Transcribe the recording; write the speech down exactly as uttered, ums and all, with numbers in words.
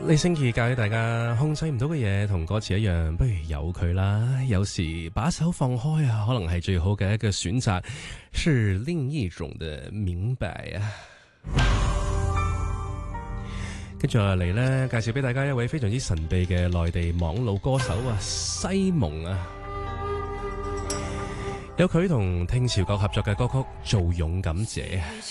呢星期教俾大家控制唔到嘅嘢，同歌詞一樣，不如由佢啦。有時把手放開啊，可能係最好嘅一個選擇，是另一種的明白啊。跟住落嚟呢，介紹俾大家一位非常之神秘嘅內地網絡歌手啊，西蒙啊。有佢同聽潮國合作嘅歌曲《做勇敢者》。